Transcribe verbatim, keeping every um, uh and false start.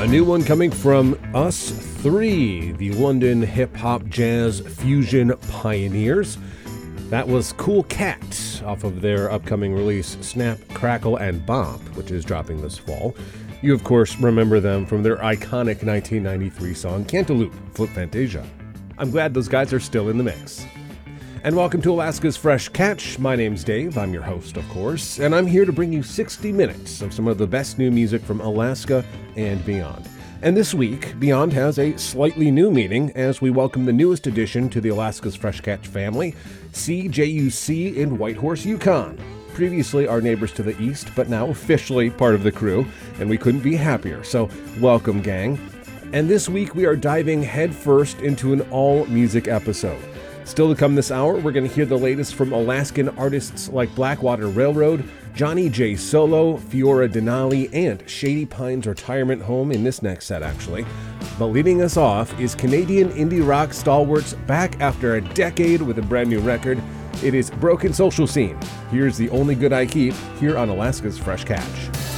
A new one coming from Us Three, the London hip-hop jazz fusion pioneers. That was Cool Cat off of their upcoming release Snap, Crackle, and Bop, which is dropping this fall. You, of course, remember them from their iconic nineteen ninety-three song Cantaloupe, Foot Fantasia. I'm glad those guys are still in the mix. And welcome to Alaska's Fresh Catch. My name's Dave, I'm your host, of course, and I'm here to bring you sixty minutes of some of the best new music from Alaska and beyond. And this week, Beyond has a slightly new meaning as we welcome the newest addition to the Alaska's Fresh Catch family, C J U C in Whitehorse, Yukon. Previously our neighbors to the east, but now officially part of the crew, and we couldn't be happier, so welcome, gang. And this week we are diving headfirst into an all-music episode. Still to come this hour, we're going to hear the latest from Alaskan artists like Blackwater Railroad, Johnny J. Solo, Fiora Denali, and Shady Pines Retirement Home in this next set, actually. But leading us off is Canadian indie rock stalwarts back after a decade with a brand new record. It is Broken Social Scene. Here's The Only Good I Keep here on Alaska's Fresh Catch.